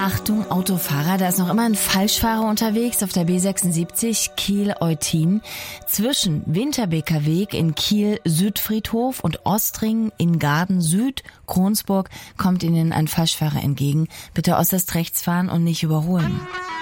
Achtung, Autofahrer, da ist noch immer ein Falschfahrer unterwegs auf der B76 Kiel-Eutin. Zwischen Winterbeker Weg in Kiel-Südfriedhof und Ostring in Garden-Süd, Kronsburg, kommt Ihnen ein Falschfahrer entgegen. Bitte äußerst rechts fahren und nicht überholen.